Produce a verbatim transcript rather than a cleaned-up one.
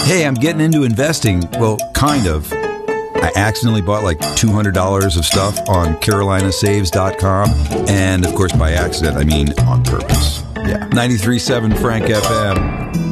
Hey, I'm getting into investing. Well, kind of. I accidentally bought like two hundred dollars of stuff on carolina saves dot com. And of course, by accident, I mean on purpose. Yeah. ninety-three point seven Frank F M.